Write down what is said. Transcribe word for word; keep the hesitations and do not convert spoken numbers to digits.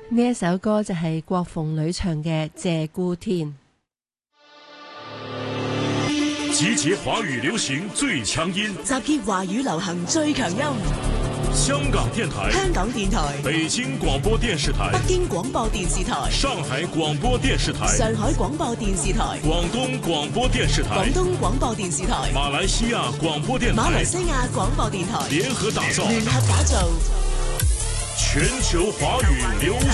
呢一首歌就係郭鳳女唱嘅《鷓鴣天》。 集結華語流行最強音， 集結華語流行最強音。 香港電台、 香港電台、 北京廣播電視台、 北京廣播電視台、 上海廣播電視台、 上海廣播電視台、 廣東廣播電視台、 廣東廣播電視台、 馬來西亞廣播電台、 馬來西亞廣播電台聯合打造， 聯合打造全球華語流